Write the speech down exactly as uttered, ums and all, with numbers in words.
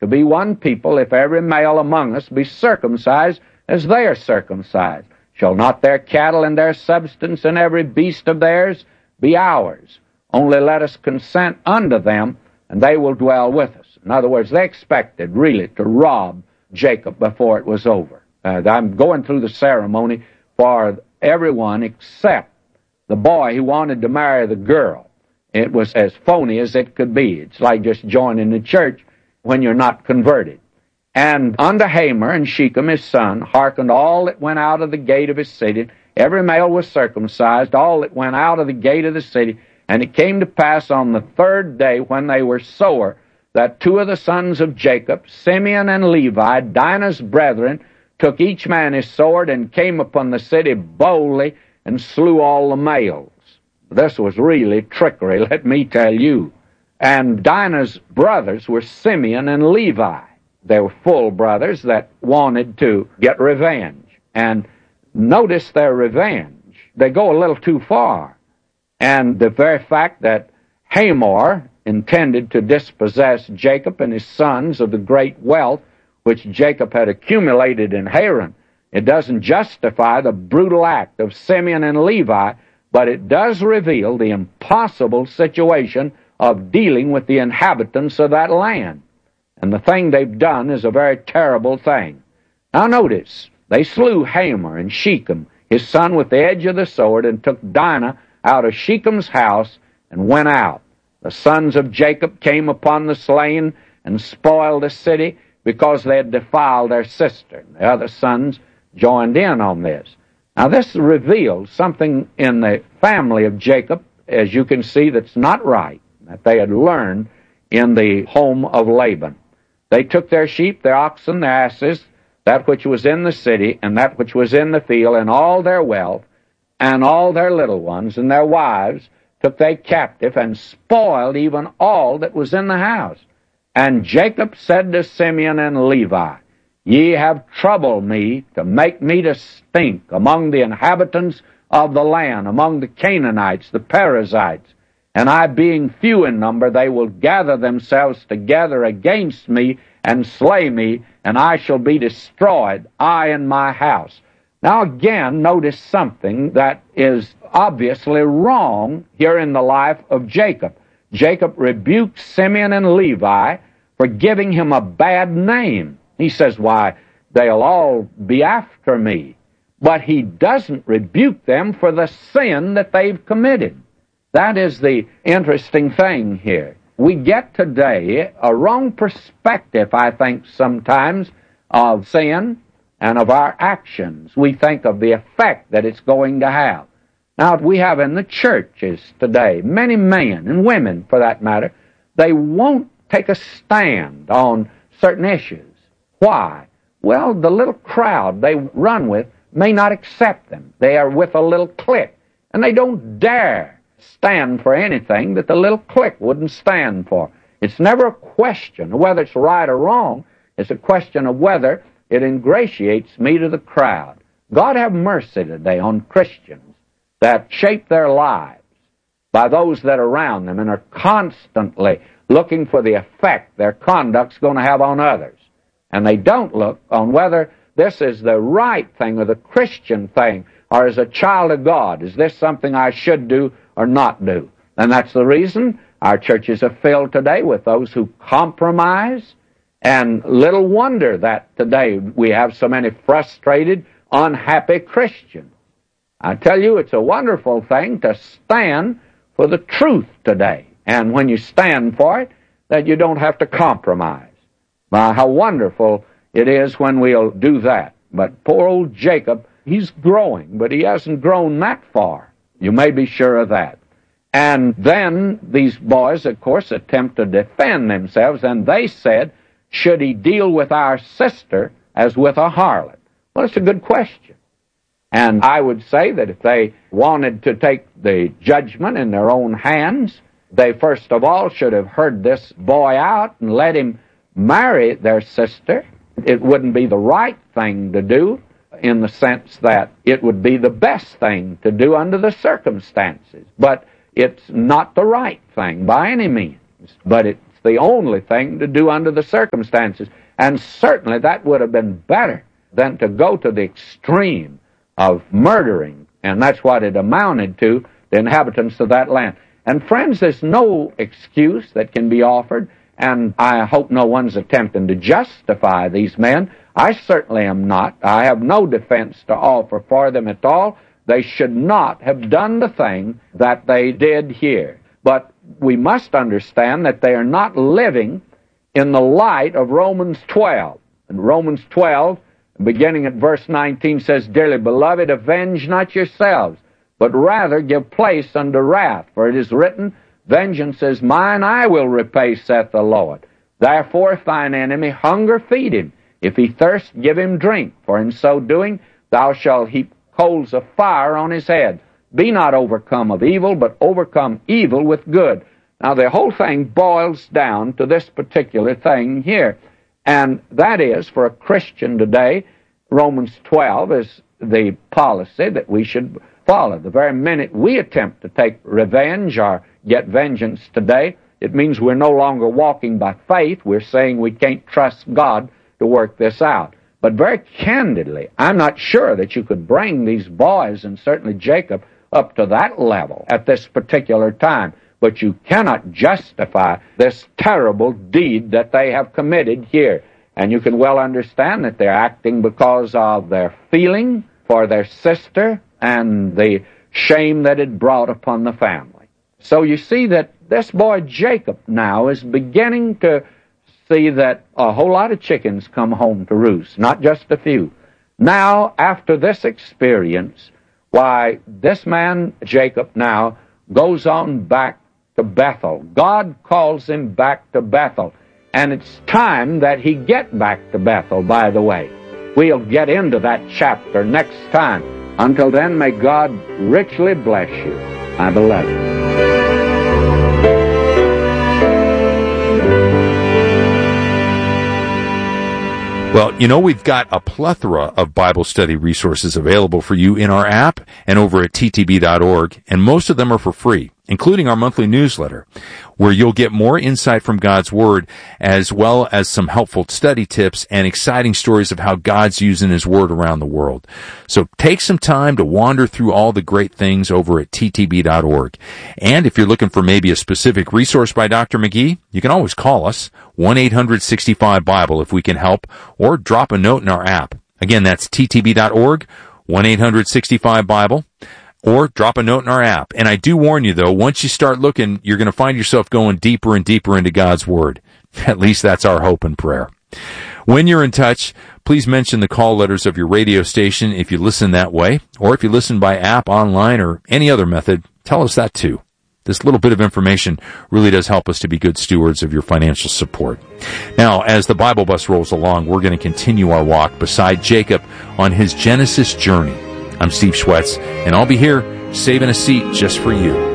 to be one people if every male among us be circumcised as they are circumcised? Shall not their cattle and their substance and every beast of theirs be ours? Only let us consent unto them, and they will dwell with us. In other words, they expected really to rob Jacob before it was over. Uh, I'm going through the ceremony for everyone except the boy who wanted to marry the girl. It was as phony as it could be. It's like just joining the church when you're not converted. And unto Hamor and Shechem his son hearkened all that went out of the gate of his city. Every male was circumcised, all that went out of the gate of the city. And it came to pass on the third day, when they were sore, that two of the sons of Jacob, Simeon and Levi, Dinah's brethren, took each man his sword and came upon the city boldly and slew all the males. This was really trickery, let me tell you. And Dinah's brothers were Simeon and Levi. They were full brothers that wanted to get revenge. And notice their revenge. They go a little too far. And the very fact that Hamor intended to dispossess Jacob and his sons of the great wealth which Jacob had accumulated in Haran, it doesn't justify the brutal act of Simeon and Levi, but it does reveal the impossible situation of dealing with the inhabitants of that land. And the thing they've done is a very terrible thing. Now notice, they slew Hamor and Shechem, his son, with the edge of the sword, and took Dinah out of Shechem's house and went out. The sons of Jacob came upon the slain and spoiled the city because they had defiled their sister. The other sons joined in on this. Now this reveals something in the family of Jacob, as you can see, that's not right, that they had learned in the home of Laban. They took their sheep, their oxen, their asses, that which was in the city, and that which was in the field, and all their wealth, and all their little ones, and their wives, took they captive, and spoiled even all that was in the house. And Jacob said to Simeon and Levi, Ye have troubled me to make me to stink among the inhabitants of the land, among the Canaanites, the Perizzites. And I being few in number, they will gather themselves together against me and slay me, and I shall be destroyed, I and my house. Now again, notice something that is obviously wrong here in the life of Jacob. Jacob rebuked Simeon and Levi for giving him a bad name. He says, why, they'll all be after me. But he doesn't rebuke them for the sin that they've committed. That is the interesting thing here. We get today a wrong perspective, I think, sometimes of sin and of our actions. We think of the effect that it's going to have. Now, we have in the churches today, many men and women, for that matter, they won't take a stand on certain issues. Why? Well, the little crowd they run with may not accept them. They are with a little clique, and they don't dare stand for anything that the little clique wouldn't stand for. It's never a question of whether it's right or wrong. It's a question of whether it ingratiates me to the crowd. God have mercy today on Christians that shape their lives by those that are around them and are constantly looking for the effect their conduct's going to have on others. And they don't look on whether this is the right thing or the Christian thing, or as a child of God, is this something I should do or not do? And that's the reason our churches are filled today with those who compromise, and little wonder that today we have so many frustrated, unhappy Christians. I tell you, it's a wonderful thing to stand for the truth today. And when you stand for it, that you don't have to compromise. My, how wonderful it is when we'll do that. But poor old Jacob, he's growing, but he hasn't grown that far. You may be sure of that. And then these boys, of course, attempt to defend themselves, and they said, should he deal with our sister as with a harlot? Well, it's a good question. And I would say that if they wanted to take the judgment in their own hands, they first of all should have heard this boy out and let him marry their sister. It wouldn't be the right thing to do in the sense that it would be the best thing to do under the circumstances. But it's not the right thing by any means. But it's the only thing to do under the circumstances. And certainly that would have been better than to go to the extreme of murdering, and that's what it amounted to, the inhabitants of that land. And friends, there's no excuse that can be offered, and I hope no one's attempting to justify these men. I certainly am not. I have no defense to offer for them at all. They should not have done the thing that they did here. But we must understand that they are not living in the light of Romans twelve. And Romans twelve, beginning at verse nineteen, says, "Dearly beloved, avenge not yourselves, but rather give place unto wrath. For it is written, Vengeance is mine, I will repay, saith the Lord. Therefore, if thine enemy hunger, feed him. If he thirst, give him drink. For in so doing, thou shalt heap coals of fire on his head. Be not overcome of evil, but overcome evil with good." Now, the whole thing boils down to this particular thing here. And that is, for a Christian today, Romans twelve is the policy that we should follow. The very minute we attempt to take revenge or get vengeance today, it means we're no longer walking by faith. We're saying we can't trust God to work this out. But very candidly, I'm not sure that you could bring these boys, and certainly Jacob, up to that level at this particular time. But you cannot justify this terrible deed that they have committed here. And you can well understand that they're acting because of their feeling for their sister and the shame that it brought upon the family. So you see that this boy Jacob now is beginning to see that a whole lot of chickens come home to roost, not just a few. Now, after this experience, why, this man Jacob now goes on back to Bethel. God calls him back to Bethel. And it's time that he get back to Bethel, by the way. We'll get into that chapter next time. Until then, may God richly bless you, my beloved. Well, you know, we've got a plethora of Bible study resources available for you in our app and over at T T B dot org, and most of them are for free, including our monthly newsletter, where you'll get more insight from God's Word, as well as some helpful study tips and exciting stories of how God's using His Word around the world. So take some time to wander through all the great things over at T T B dot org. And if you're looking for maybe a specific resource by Doctor McGee, you can always call us, one eight hundred sixty-five Bible, if we can help, or drop a note in our app. Again, that's T T B dot org, one eight hundred sixty-five Bible. Or drop a note in our app. And I do warn you, though, once you start looking, you're going to find yourself going deeper and deeper into God's Word. At least that's our hope and prayer. When you're in touch, please mention the call letters of your radio station if you listen that way. Or if you listen by app, online, or any other method, tell us that too. This little bit of information really does help us to be good stewards of your financial support. Now, as the Bible bus rolls along, we're going to continue our walk beside Jacob on his Genesis journey. I'm Steve Schwetz, and I'll be here saving a seat just for you.